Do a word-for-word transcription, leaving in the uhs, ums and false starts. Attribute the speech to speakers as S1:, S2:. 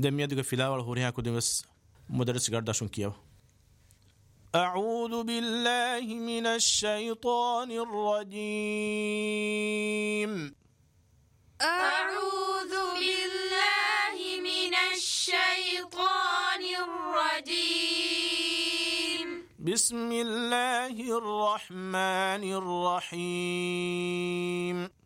S1: دميا دغ فيلا ولا هوريها كو دمس مدرس غرداشون كيو. أعوذ بالله من الشيطان الرجيم.
S2: أعوذ بالله من الشيطان الرجيم.
S1: بسم الله الرحمن الرحيم.